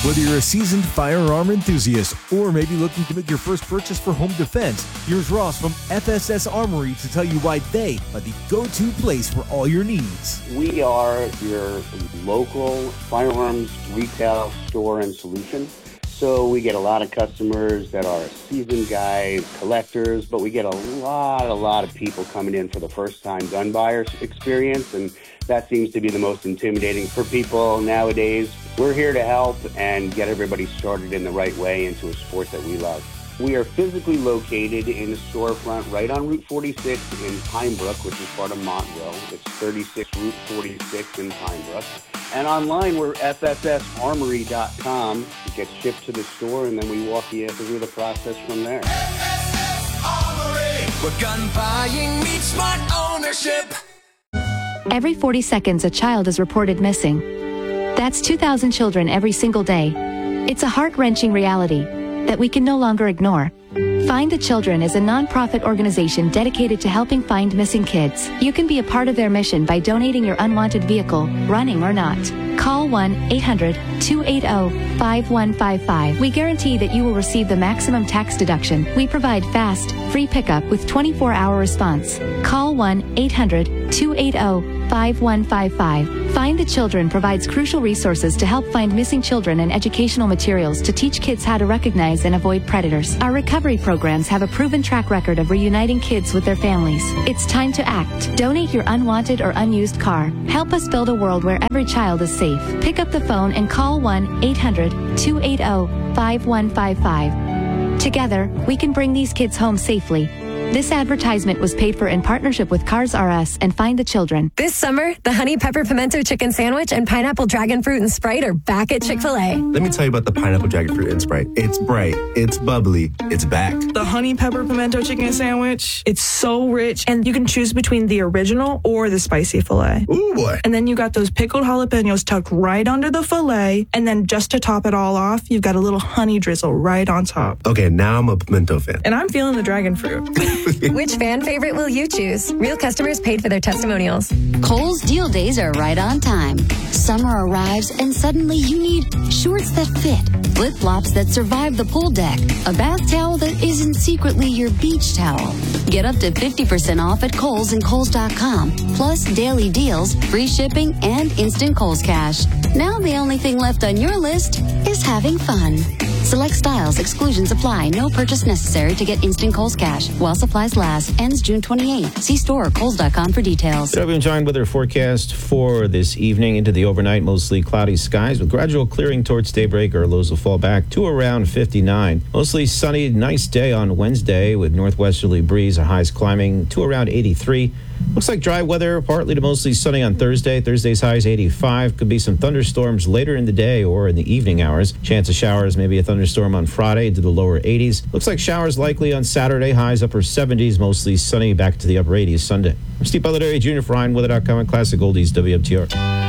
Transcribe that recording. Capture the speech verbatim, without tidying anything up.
Whether you're a seasoned firearm enthusiast or maybe looking to make your first purchase for home defense, here's Ross from F S S Armory to tell you why they are the go-to place for all your needs. We are your local firearms retail store and solution. So we get a lot of customers that are seasoned guys, collectors, but we get a lot, a lot of people coming in for the first time gun buyers experience, and that seems to be the most intimidating for people nowadays. We're here to help and get everybody started in the right way into a sport that we love. We are physically located in the storefront right on Route forty-six in Pine Brook, which is part of Montville. It's thirty-six Route forty-six in Pine Brook. And online, we're F S S armory dot com. It gets shipped to the store, and then we walk you through the process from there. F S S Armory, where gun buying meets smart ownership. Every forty seconds, a child is reported missing. That's two thousand children every single day. It's a heart-wrenching reality that we can no longer ignore. Find the Children is a non-profit organization dedicated to helping find missing kids. You can be a part of their mission by donating your unwanted vehicle, running or not. Call one eight hundred two eight zero five one five five. We guarantee that you will receive the maximum tax deduction. We provide fast, free pickup with twenty-four hour response. Call one eight hundred two eight zero five one five five. Find the Children provides crucial resources to help find missing children and educational materials to teach kids how to recognize and avoid predators. Our recovery programs have a proven track record of reuniting kids with their families. It's time to act. Donate your unwanted or unused car. Help us build a world where every child is safe. Pick up the phone and call one eight hundred two eight zero five one five five. Together, we can bring these kids home safely. This advertisement was paid for in partnership with Cars R Us and Find the Children. This summer, the Honey Pepper Pimento Chicken Sandwich and Pineapple Dragon Fruit and Sprite are back at Chick-fil-A. Let me tell you about the Pineapple Dragon Fruit and Sprite. It's bright, it's bubbly, it's back. The Honey Pepper Pimento Chicken Sandwich, it's so rich, and you can choose between the original or the spicy filet. Ooh, boy. And then you got those pickled jalapenos tucked right under the filet, and then just to top it all off, you've got a little honey drizzle right on top. Okay, now I'm a pimento fan. And I'm feeling the dragon fruit. Which fan favorite will you choose? Real customers paid for their testimonials. Kohl's deal days are right on time. Summer arrives and suddenly you need shorts that fit, flip-flops that survive the pool deck, a bath towel that isn't secretly your beach towel. Get up to fifty percent off at Kohl's and Kohl's dot com, plus daily deals, free shipping, and instant Kohl's Cash. Now the only thing left on your list is having fun. Select styles, exclusions apply, no purchase necessary to get instant Kohl's Cash while supplies last. Ends June twenty-eighth. See store or Kohl's dot com for details. Good afternoon, John. Weather forecast for this evening into the overnight. Mostly cloudy skies with gradual clearing towards daybreak. Our lows will fall back to around fifty-nine. Mostly sunny, nice day on Wednesday with northwesterly breeze. Our highs climbing to around eighty-three. Looks like dry weather, partly to mostly sunny on Thursday. Thursday's high is eighty-five. Could be some thunderstorms later in the day or in the evening hours. Chance of showers, maybe a thunderstorm on Friday into the lower eighties. Looks like showers likely on Saturday. Highs upper seventies, mostly sunny, back to the upper eighties Sunday. I'm Steve Butler, Junior for Ryan Weather dot com and Classic Oldies W M T R.